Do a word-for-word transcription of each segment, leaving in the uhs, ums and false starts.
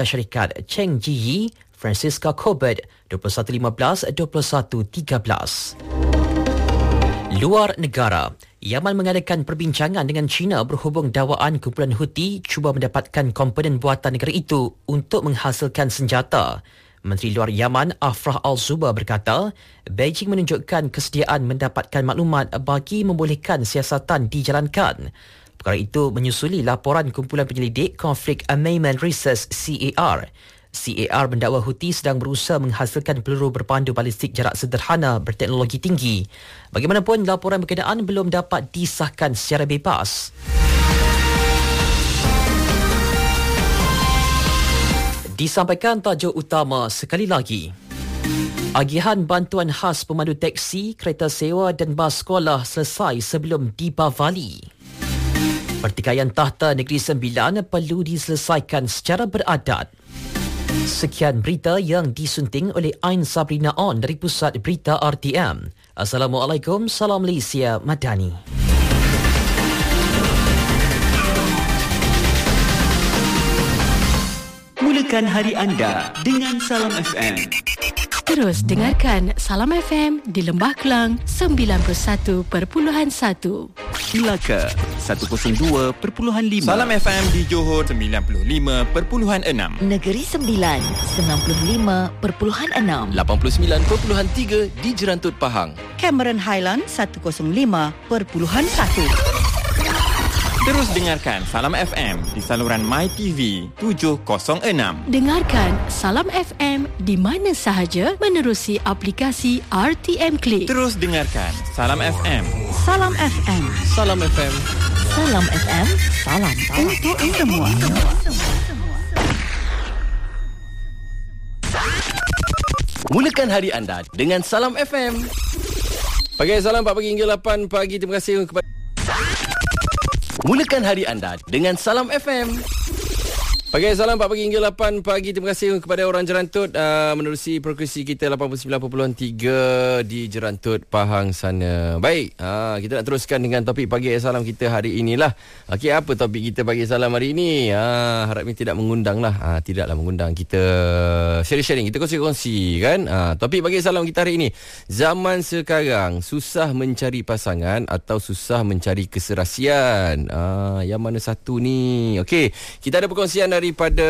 syarikat Cheng Ji Francisca Colbert dua puluh satu lima belas dua puluh satu tiga belas. Luar negara, Yaman mengadakan perbincangan dengan China berhubung dakwaan kumpulan Houthi cuba mendapatkan komponen buatan negara itu untuk menghasilkan senjata. Menteri Luar Yaman Afrah Al-Zuba berkata, Beijing menunjukkan kesediaan mendapatkan maklumat bagi membolehkan siasatan dijalankan. Perkara itu menyusuli laporan kumpulan penyelidik konflik Amendment Research C A R. C A R mendakwa Houthi sedang berusaha menghasilkan peluru berpandu balistik jarak sederhana berteknologi tinggi. Bagaimanapun, laporan berkenaan belum dapat disahkan secara bebas. Disampaikan tajuk utama sekali lagi. Agihan bantuan khas pemandu teksi, kereta sewa dan bas sekolah selesai sebelum Deepavali. Pertikaian tahta Negeri Sembilan perlu diselesaikan secara beradat. Sekian berita yang disunting oleh Ain Sabrina On dari Pusat Berita R T M. Assalamualaikum, salam Malaysia Madani. Mulakan hari anda dengan Salam F M. Terus dengarkan Salam F M di Lembah Kelang sembilan puluh satu perpuluhan satu. Melaka seratus dua perpuluhan lima. Salam F M di Johor sembilan puluh lima perpuluhan enam. Negeri Sembilan sembilan puluh lima perpuluhan enam. lapan puluh sembilan perpuluhan tiga di Jerantut Pahang. Cameron Highland seratus lima perpuluhan satu. Terus dengarkan Salam F M di saluran MyTV tujuh kosong enam. Dengarkan Salam F M di mana sahaja menerusi aplikasi R T M Click. Terus dengarkan Salam F M. Salam F M. Salam F M. Salam F M. Salam untuk semua. Mulakan hari anda dengan Salam F M. Pagi salam empat pagi hingga lapan pagi. Terima kasih kepada Mulakan hari anda dengan Salam F M. Pagi salam empat pagi hingga lapan pagi. Terima kasih kepada orang Jerantut uh, menerusi frekuensi kita lapan puluh sembilan perpuluhan tiga di Jerantut Pahang sana. Baik, uh, kita nak teruskan dengan topik pagi salam kita hari inilah. Okey, apa topik kita pagi salam hari ini? Uh, harap ini tidak mengundang lah. Uh, tidaklah mengundang. Kita sharing-sharing, kita kongsi-kongsi kan. Uh, topik pagi salam kita hari ini. Zaman sekarang susah mencari pasangan atau susah mencari keserasian. Uh, yang mana satu ni? Okey, kita ada perkongsian dari daripada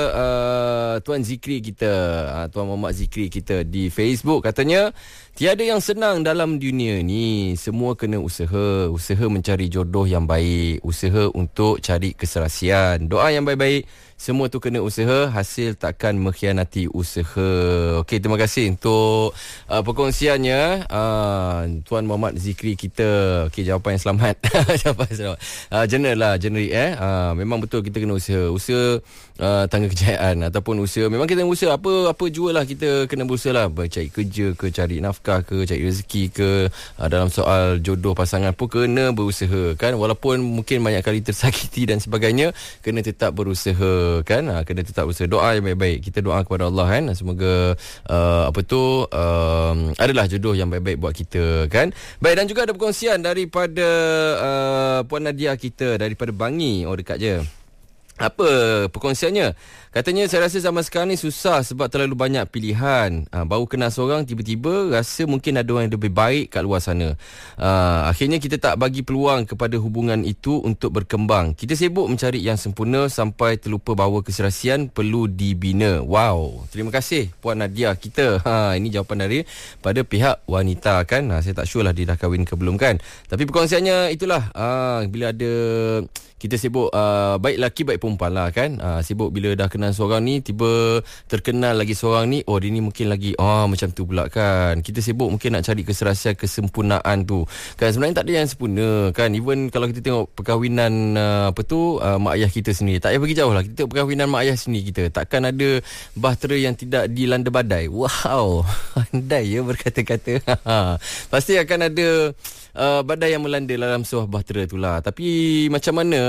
uh, Tuan Zikri kita, uh, Tuan Muhammad Zikri kita di Facebook. Katanya, tiada yang senang dalam dunia ni. Semua kena usaha. Usaha mencari jodoh yang baik. Usaha untuk cari keserasian. Doa yang baik-baik. Semua tu kena usaha. Hasil takkan mengkhianati usaha. Okey, terima kasih untuk uh, perkongsiannya uh, Tuan Muhammad Zikri kita. Okey, jawapan yang selamat. Jawapan yang selamat. Uh, general lah, generik eh. Uh, memang betul kita kena usaha. Usaha uh, tangga kejayaan ataupun usaha. Memang kita usaha apa apa jua lah, kita kena berusaha lah. Cari kerja ke, cari nafkah ke, cari rezeki ke, uh, dalam soal jodoh pasangan pun kena berusaha kan. Walaupun mungkin banyak kali tersakiti dan sebagainya, kena tetap berusaha kan. Ha, kena tetap berusaha. Doa yang baik-baik. Kita doa kepada Allah kan. Semoga uh, apa tu uh, adalah jodoh yang baik-baik buat kita kan. Baik, dan juga ada perkongsian daripada uh, Puan Nadia kita daripada Bangi. Oh, dekat je. Apa perkongsiannya? Katanya, saya rasa zaman sekarang ni susah sebab terlalu banyak pilihan. Ha, baru kenal seorang, tiba-tiba rasa mungkin ada orang yang lebih baik kat luar sana. Ha, akhirnya kita tak bagi peluang kepada hubungan itu untuk berkembang. Kita sibuk mencari yang sempurna sampai terlupa bahawa keserasian perlu dibina. Wow, terima kasih Puan Nadia kita. Ha, ini jawapan dari pada pihak wanita kan. Ha, saya tak sure lah dia dah kahwin ke belum kan. Tapi perkongsiannya itulah. Ha, bila ada kita sibuk, uh, baik lelaki baik perempuan lah kan. Uh, sibuk bila dah kenal seorang ni, tiba terkenal lagi seorang ni, oh dia ni mungkin lagi oh macam tu pula kan. Kita sibuk mungkin nak cari keserasian, kesempurnaan tu kan. Sebenarnya tak ada yang sempurna kan. Even kalau kita tengok perkahwinan uh, apa tu uh, mak ayah kita sendiri, tak payah pergi jauh lah, kita tengok perkahwinan mak ayah sendiri kita, takkan ada bahtera yang tidak dilanda badai. Wow, pandai ya berkata-kata. Pasti akan ada Uh, badai yang melanda dalam sebuah bahtera tu lah. Tapi macam mana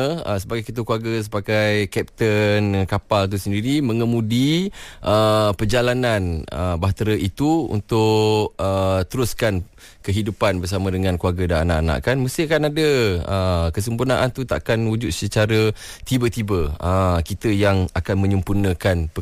mana uh, sebagai ketua keluarga, sebagai kapten kapal tu sendiri mengemudi uh, perjalanan uh, bahtera itu untuk uh, teruskan kehidupan bersama dengan keluarga dan anak-anak, kan mesti akan ada uh, kesempurnaan tu takkan wujud secara tiba-tiba. Uh, kita yang akan menyempurnakan